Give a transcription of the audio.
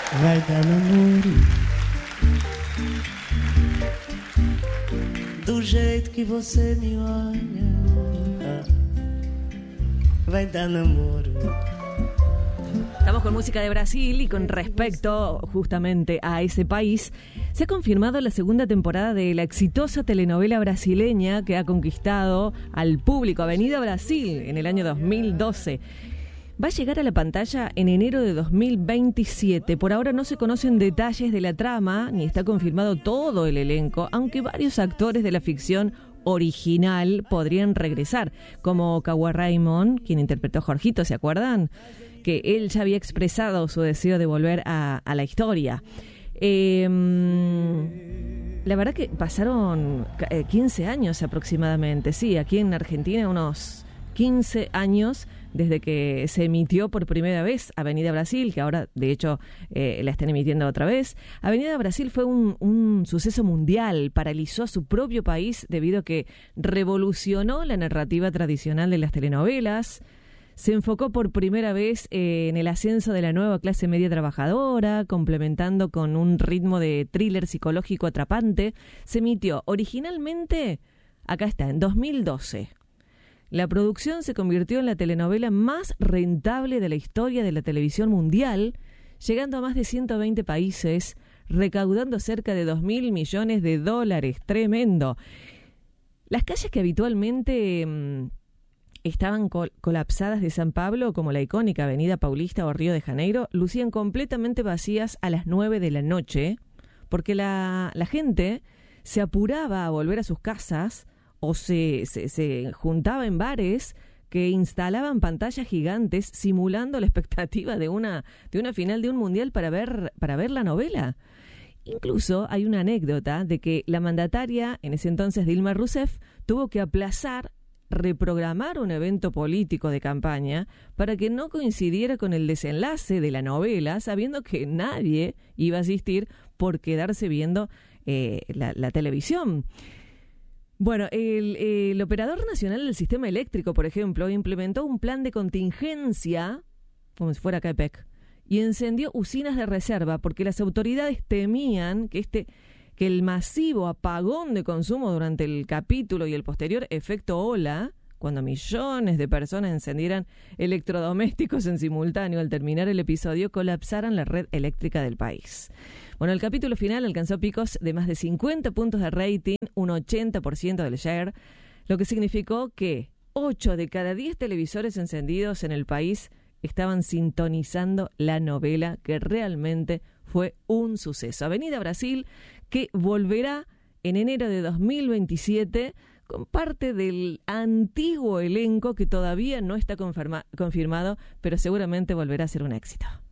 vai dar namoro do jeito que você me olha, vai dar namoro. Estamos con música de Brasil y con respecto justamente a ese país, se ha confirmado la segunda temporada de la exitosa telenovela brasileña que ha conquistado al público, Avenida Brasil, en el año 2012. Va a llegar a la pantalla en enero de 2027. Por ahora no se conocen detalles de la trama, ni está confirmado todo el elenco, aunque varios actores de la ficción original podrían regresar, como Cauã Raymond, quien interpretó a Jorgito, ¿se acuerdan? Que él ya había expresado su deseo de volver a la historia. La verdad que pasaron 15 años aproximadamente, sí, aquí en Argentina unos 15 años desde que se emitió por primera vez Avenida Brasil, que ahora de hecho la están emitiendo otra vez. Avenida Brasil fue un suceso mundial, paralizó a su propio país debido a que revolucionó la narrativa tradicional de las telenovelas. Se enfocó por primera vez en el ascenso de la nueva clase media trabajadora, complementando con un ritmo de thriller psicológico atrapante. Se emitió originalmente, acá está, en 2012. La producción se convirtió en la telenovela más rentable de la historia de la televisión mundial, llegando a más de 120 países, recaudando cerca de $2.000 millones. Tremendo. Las calles que habitualmente estaban colapsadas de San Pablo, como la icónica Avenida Paulista o Río de Janeiro, lucían completamente vacías a las 9 de la noche, porque la gente se apuraba a volver a sus casas o se juntaba en bares que instalaban pantallas gigantes simulando la expectativa de una final de un mundial para ver la novela. Incluso hay una anécdota de que la mandataria, en ese entonces Dilma Rousseff, tuvo que reprogramar un evento político de campaña para que no coincidiera con el desenlace de la novela, sabiendo que nadie iba a asistir por quedarse viendo la televisión. Bueno, el Operador Nacional del Sistema Eléctrico, por ejemplo, implementó un plan de contingencia, como si fuera CAEPEC, y encendió usinas de reserva porque las autoridades temían que el masivo apagón de consumo durante el capítulo y el posterior efecto ola, cuando millones de personas encendieran electrodomésticos en simultáneo al terminar el episodio, colapsaran la red eléctrica del país. Bueno, el capítulo final alcanzó picos de más de 50 puntos de rating, un 80% del share, lo que significó que 8 de cada 10 televisores encendidos en el país estaban sintonizando la novela, que realmente fue un suceso. Avenida Brasil, que volverá en enero de 2027 con parte del antiguo elenco que todavía no está confirmado, pero seguramente volverá a ser un éxito.